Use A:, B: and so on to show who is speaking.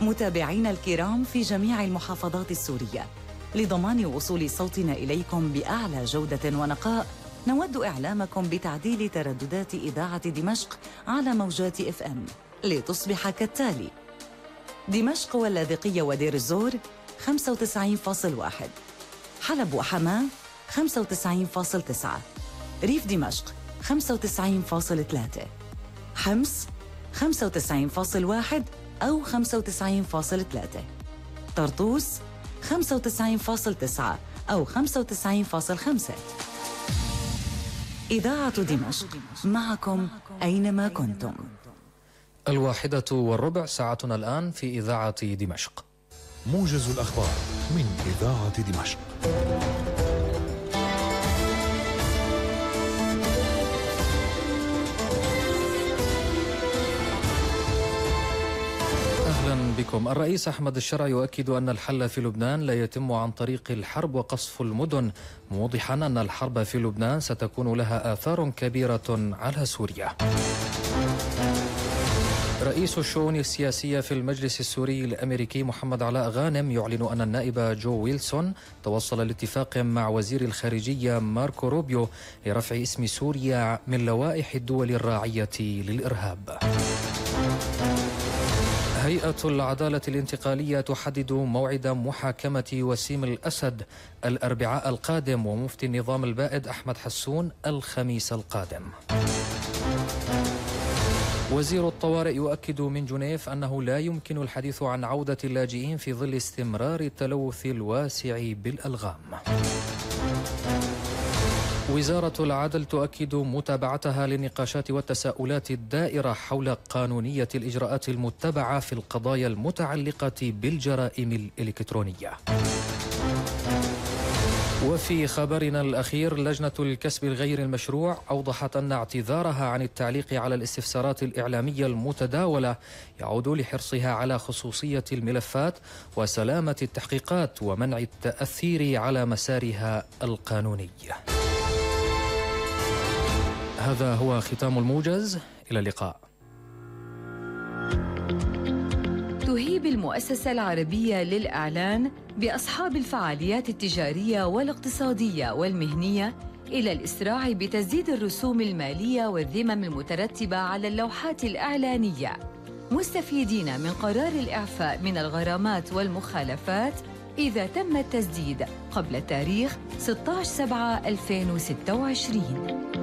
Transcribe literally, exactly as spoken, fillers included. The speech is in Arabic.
A: متابعينا الكرام في جميع المحافظات السورية، لضمان وصول صوتنا إليكم بأعلى جودة ونقاء، نود إعلامكم بتعديل ترددات إذاعة دمشق على موجات إف إم لتصبح كالتالي: دمشق واللاذقية ودير الزور خمسة وتسعين فاصل واحد، حلب وحماة خمسة وتسعين فاصل تسعة، ريف دمشق خمسة وتسعين فاصل ثلاثة، حمص خمسة وتسعين فاصل واحد أو خمسة وتسعين فاصل ثلاثة، طرطوس خمسة وتسعين فاصل تسعة أو خمسة وتسعين فاصل خمسة. إذاعة دمشق معكم أينما كنتم.
B: الواحدة والربع ساعتنا الآن في إذاعة دمشق.
C: موجز الأخبار من إذاعة دمشق.
B: أهلا بكم. الرئيس أحمد الشرع يؤكد أن الحل في لبنان لا يتم عن طريق الحرب وقصف المدن، موضحا أن الحرب في لبنان ستكون لها آثار كبيرة على سوريا. رئيس الشؤون السياسية في المجلس السوري الأمريكي محمد علاء غانم يعلن أن النائب جو ويلسون توصل لاتفاق مع وزير الخارجية ماركو روبيو لرفع اسم سوريا من لوائح الدول الراعية للإرهاب. هيئة العدالة الانتقالية تحدد موعد محاكمة وسيم الأسد الأربعاء القادم، ومفتي النظام البائد أحمد حسون الخميس القادم. وزير الطوارئ يؤكد من جنيف أنه لا يمكن الحديث عن عودة اللاجئين في ظل استمرار التلوث الواسع بالألغام. وزارة العدل تؤكد متابعتها للنقاشات والتساؤلات الدائرة حول قانونية الإجراءات المتبعة في القضايا المتعلقة بالجرائم الإلكترونية. وفي خبرنا الأخير، لجنة الكسب الغير المشروع أوضحت أن اعتذارها عن التعليق على الاستفسارات الإعلامية المتداولة يعود لحرصها على خصوصية الملفات وسلامة التحقيقات ومنع التأثير على مسارها القانوني. هذا هو ختام الموجز، إلى اللقاء.
D: تهيب المؤسسة العربية للإعلان بأصحاب الفعاليات التجارية والاقتصادية والمهنية إلى الإسراع بتسديد الرسوم المالية والذمم المترتبة على اللوحات الإعلانية، مستفيدين من قرار الإعفاء من الغرامات والمخالفات إذا تم التسديد قبل تاريخ ستة عشر سبعة ألفين وستة وعشرين.